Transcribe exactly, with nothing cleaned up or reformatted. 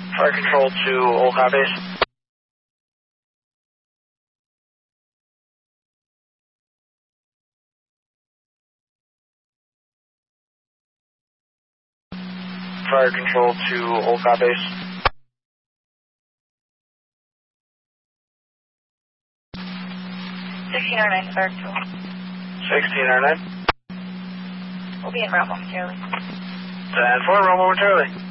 Fire control to Old Cobb Base. Fire control to Old Cobb Base. sixteen oh nine, fire control. sixteen oh nine. We'll be in route momentarily. ten four, roll momentarily.